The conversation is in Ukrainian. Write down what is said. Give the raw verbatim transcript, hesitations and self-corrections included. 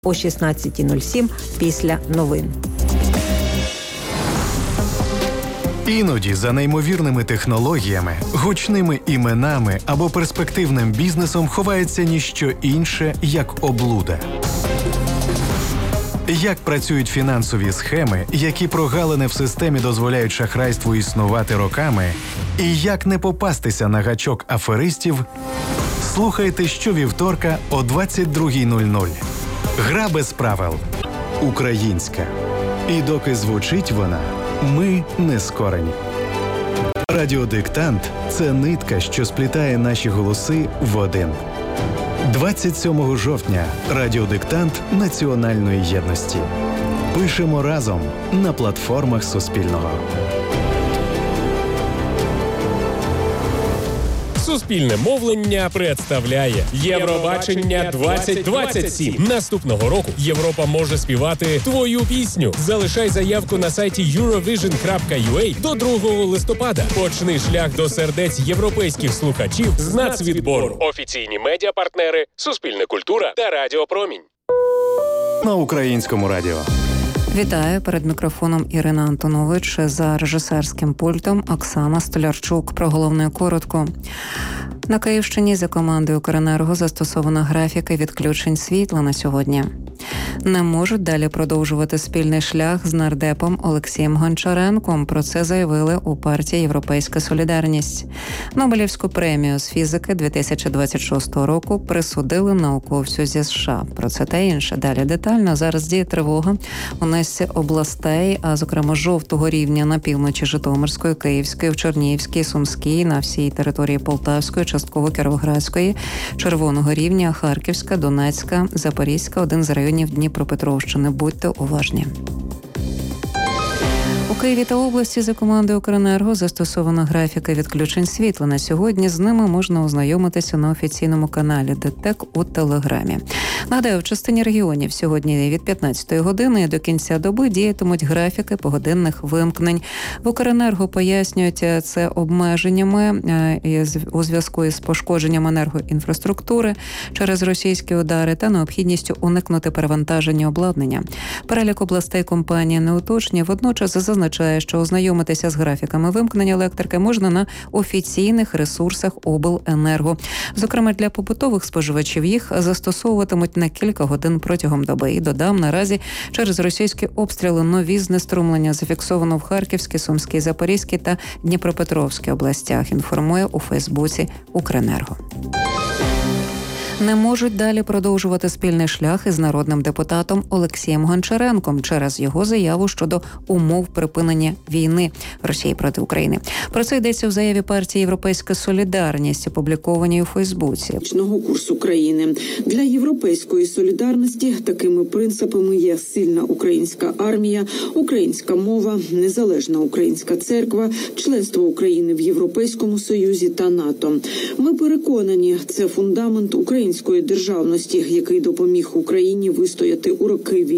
о шістнадцята нуль сім після новин. Іноді за неймовірними технологіями, гучними іменами або перспективним бізнесом ховається ніщо інше, як облуда. Як працюють фінансові схеми, які прогалини в системі дозволяють шахрайству існувати роками, і як не попастися на гачок аферистів, слухайте щовівторка о двадцять друга нуль нуль. Гра без правил. Українська. І доки звучить вона, ми не скорені. Радіодиктант – це нитка, що сплітає наші голоси в один. двадцять сьомого жовтня. Радіодиктант національної єдності. Пишемо разом на платформах Суспільного. Суспільне мовлення представляє Євробачення двадцять двадцять сім. Наступного року Європа може співати твою пісню. Залишай заявку на сайті юровіжн крапка ю а до другого листопада. Почни шлях до сердець європейських слухачів з нацвідбору. Офіційні медіапартнери Суспільне культура та Радіо Промінь. На Українському радіо. Вітаю, перед мікрофоном Ірина Антонович, за режисерським пультом Оксана Столярчук. Про головне коротко. На Київщині за командою «Укренерго» застосована графіка відключень світла на сьогодні. Не можуть далі продовжувати спільний шлях з нардепом Олексієм Гончаренком. Про це заявили у партії «Європейська солідарність». Нобелівську премію з фізики дві тисячі двадцять шостого року присудили науковцю зі США. Про це та інше далі детально. Зараз діє тривога у низці областей, а зокрема жовтого рівня на півночі Житомирської, Київської, в Чернігівській, Сумській, на всій території Полтавської, частково Кіровоградської, червоного рівня Харківська, Донецька, Запорізька, один з районів Дніпропетровщини. Будьте уважні. У Києві та області за командою «Укренерго» застосована графіка відключень світла на сьогодні. З ними можна ознайомитися на офіційному каналі ДТЕК у Телеграмі. Нагадаю, в частині регіонів сьогодні від п'ятнадцятої години до кінця доби діятимуть графіки погодинних вимкнень. В «Укренерго» пояснюють це обмеженнями у зв'язку із пошкодженням енергоінфраструктури через російські удари та необхідністю уникнути перевантаження обладнання. Перелік областей компанія не уточнює, водночас зазначає, що ознайомитися з графіками вимкнення електрики можна на офіційних ресурсах обленерго. Зокрема, для побутових споживачів їх застосовуватимуть на кілька годин протягом доби. І додам, наразі через російські обстріли нові знеструмлення зафіксовано в Харківській, Сумській, Запорізькій та Дніпропетровській областях, інформує у Фейсбуці «Укренерго». Не можуть далі продовжувати спільний шлях із народним депутатом Олексієм Гончаренком через його заяву щодо умов припинення війни Росії проти України. Про це йдеться в заяві партії «Європейська солідарність», опублікованій у Фейсбуці. Курс України. Для «Європейської солідарності» такими принципами є сильна українська армія, українська мова, незалежна українська церква, членство України в Європейському Союзі та НАТО. Ми переконані, це фундамент української державності, який допоміг Україні вистояти у роки війни.